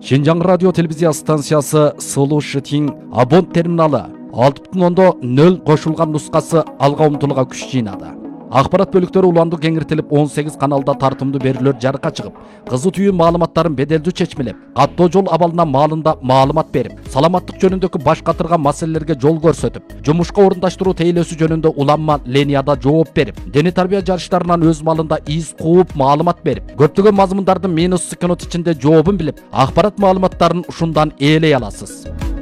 Шинжаң радио телевизия станциясы Сулу Шитин абон терминалы 6.0 қошылған нұсқасы алға ұмтылуға күш жинады. Ақпарат бөліктері уланды кеңіртіліп 18 каналда тартымды берілер жарыққа шығып, қызы түйін маалыматтарын беделді чечмелеп, қаттоо жол абалына малында маалымат беріп, саламаттық жөнүндөгү баш катырган маселелерге жол көрсөтүп, жумушка орундаштыруу тейлөөсү жөнүндө уланма ленияда жооп берип, дене тарбия жарыштарынан өз малында из кууп маалымат берип, көптөгөн мазмундардын минус секунд ичинде жообун билип, акпарат маалыматтарын ушундан ээлей аласыз.